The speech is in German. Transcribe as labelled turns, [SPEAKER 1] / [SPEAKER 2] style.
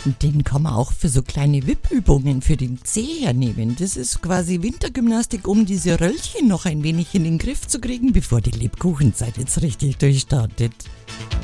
[SPEAKER 1] Den kann man auch für so kleine Wippübungen für den Zeh hernehmen. Das ist quasi Wintergymnastik, um diese Röllchen noch ein wenig in den Griff zu kriegen, bevor die Lebkuchenzeit jetzt richtig durchstartet.